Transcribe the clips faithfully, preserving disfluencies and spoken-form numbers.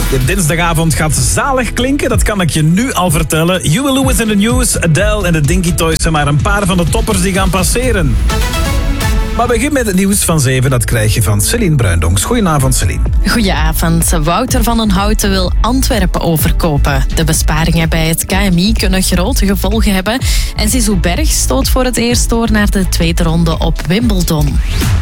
De dinsdagavond gaat zalig klinken, dat kan ik je nu al vertellen. Huey Lewis in the News, Adele en de Dinky Toys zijn maar een paar van de toppers die gaan passeren. Maar begin met het nieuws van zeven, dat krijg je van Celine Bruindonks. Goedenavond, Celine. Goedenavond. Wouter van den Houten wil Antwerpen overkopen. De besparingen bij het K M I kunnen grote gevolgen hebben. En Zizou Berg stoot voor het eerst door naar de tweede ronde op Wimbledon.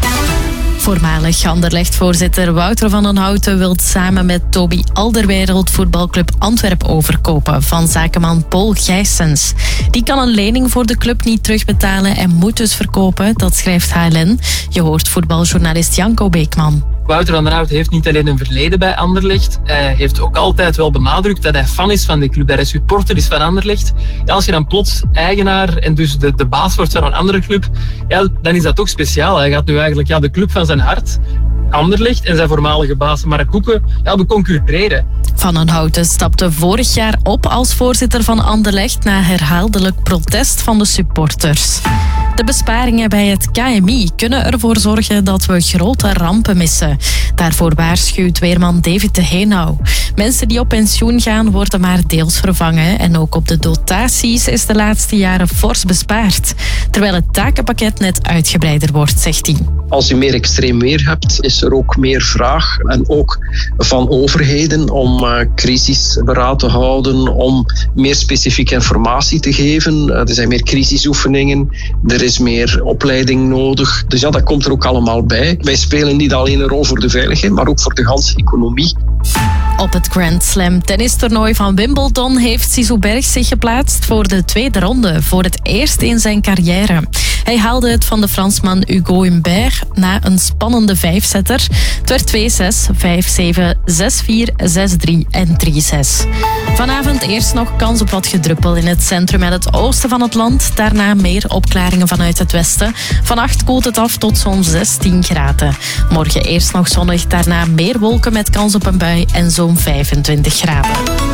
Voormalig Anderlecht-voorzitter Wouter van den Houten wil samen met Toby Alderweireld voetbalclub Antwerpen overkopen van zakenman Paul Gijsens. Die kan een lening voor de club niet terugbetalen en moet dus verkopen, dat schrijft H L N. Je hoort voetbaljournalist Janko Beekman. Wouter van den Houten heeft niet alleen een verleden bij Anderlecht. Hij heeft ook altijd wel benadrukt dat hij fan is van de club. Dat hij supporter is van Anderlecht. Ja, als je dan plots eigenaar en dus de, de baas wordt van een andere club, ja, dan is dat toch speciaal. Hij gaat nu eigenlijk ja, de club van zijn hart, Anderlecht, en zijn voormalige baas Mark Koeken ja, beconcurreren. Van den Houten stapte vorig jaar op als voorzitter van Anderlecht na herhaaldelijk protest van de supporters. De besparingen bij het K M I kunnen ervoor zorgen dat we grote rampen missen. Daarvoor waarschuwt weerman David de Heenau. Mensen die op pensioen gaan worden maar deels vervangen. En ook op de dotaties is de laatste jaren fors bespaard. Terwijl het takenpakket net uitgebreider wordt, zegt hij. Als je meer extreem weer hebt, is er ook meer vraag. En ook van overheden om uh, crisisberaad te houden, om meer specifieke informatie te geven. Uh, er zijn meer crisisoefeningen, er is meer opleiding nodig. Dus ja, dat komt er ook allemaal bij. Wij spelen niet alleen een rol voor de veiligheid, maar ook voor de ganse economie. Op het Grand Slam tennistoernooi van Wimbledon heeft Zizou Berg zich geplaatst voor de tweede ronde, voor het eerst in zijn carrière. Hij haalde het van de Fransman Hugo Humbert na een spannende vijfsetter. Het werd twee zes, vijf zeven, zes vier, zes drie en drie zes. Vanavond eerst nog kans op wat gedruppel in het centrum en het oosten van het land. Daarna meer opklaringen vanuit het westen. Vannacht koelt het af tot zo'n zestien graden. Morgen eerst nog zonnig, daarna meer wolken met kans op een bui en zo'n vijfentwintig graden.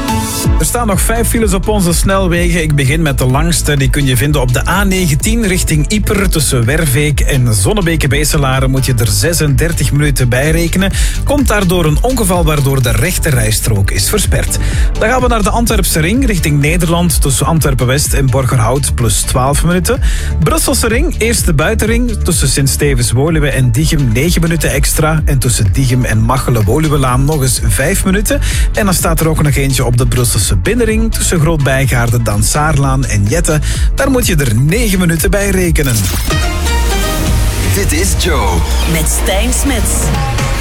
Er staan nog vijf files op onze snelwegen. Ik begin met de langste. Die kun je vinden op de A negentien richting Ieper. Tussen Werveek en Zonnebeke-Beeselaren moet je er zesendertig minuten bij rekenen. Komt daardoor een ongeval waardoor de rechte rijstrook is versperd. Dan gaan we naar de Antwerpse ring richting Nederland. Tussen Antwerpen-West en Borgerhout plus twaalf minuten. Brusselse ring, eerste buitenring. Tussen Sint-Stevens-Woluwe en Diegem negen minuten extra. En tussen Diegem en Machelen-Woluwelaan nog eens vijf minuten. En dan staat er ook nog eentje op de Brusselse binnenring tussen Groot-Bijgaarden, Dansaarlaan en Jette. Daar moet je er negen minuten bij rekenen. Dit is Joe. Met Stijn Smits.